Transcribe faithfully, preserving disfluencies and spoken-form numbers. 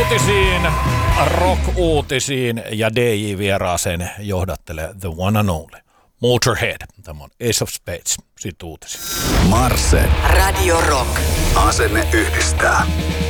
uutisiin, rock-uutisiin ja D J-vieraaseen johdattelee The One and Only. Motorhead. Tämä on Ace of Spades. Sitten uutisiin. Marse. Radio Rock. Asenne yhdistää.